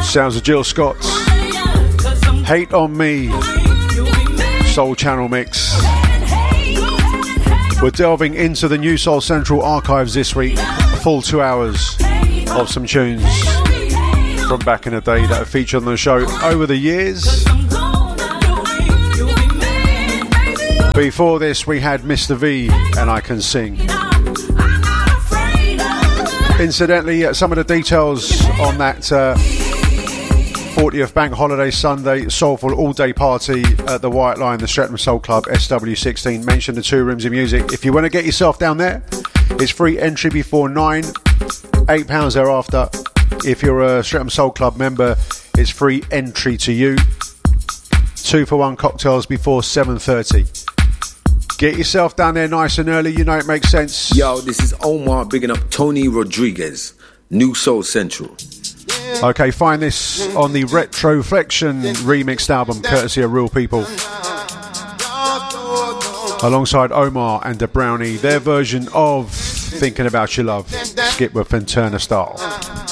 Sounds of Jill Scott's Hate on Me Soul Channel mix. We're delving into the New Soul Central archives this week. A full 2 hours of some tunes from back in the day that have featured on the show over the years. Before this, we had Mr. V and I Can Sing. Incidentally, some of the details on that 40th Bank Holiday Sunday soulful all-day party at the White Line, the Streatham Soul Club, SW16. Mention the 2 Rooms of Music. If you want to get yourself down there, it's free entry before 9, £8 thereafter. If you're a Streatham Soul Club member, it's free entry to you. 2-for-1 cocktails before 7:30. Get yourself down there nice and early, you know it makes sense. Yo, this is Omar bigging up Tony Rodriguez, New Soul Central. Okay, find this on the Retroflection remixed album, courtesy of Real People. Alongside Omar and the Brownie, their version of Thinking About Your Love, Skipworth and Turner style.